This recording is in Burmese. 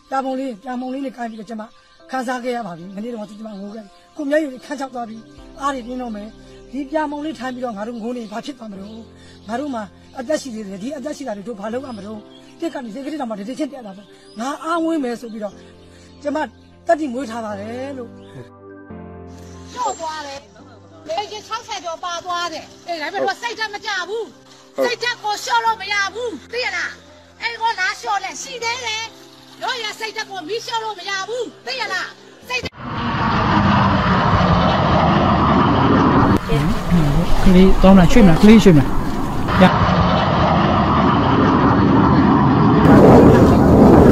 ပြမုံလေးနဲ့ကိုင်းပြီးတော့ကျမခန်းစားခဲ့ရပါပြီမနေ့တော့ကျမငိုခဲ့ကိုမျက်ရည်ခန်းချောက်သွားပြီးအားတွေပြင်းတော့မယ်ဒီပြမုံလေးထိုင်ပြီးတော့ငါတို့ငိုနေဘာဖြစ်သွားမလို့ငါတို့မှာအသက်ရှိသေးတယ်ဒီအသက်ရှိတာတွေတို့ဘာလုပ်ရမလို့တက်ကနေစိတ်ကလေးတော့မှတတိချင်းတက်လာတော့ငါအားဝင်းမယ်ဆိုပြီးတော့ကျမတက်တိမွေးထားပါတယ်လို့ကျော်သွားတယ်လေကြီး60ကျော်ပါသွားတယ်အေးဒါပေမဲ့စိတ်ဓာတ်မကြဘူးစိတ်ဓာတ်ကိုလျှော့လို့မရဘူးသိရလားအဲ့ကိုလာလျှော့လဲရှိသေးတယ်တို့ရစိတ်ဓာတ်ကိုမီးလျှော့လို့မရဘူးသိရလားစိတ်ကလေးတောင်းလာရွှေ့မလားကလေးရွှေ့မလား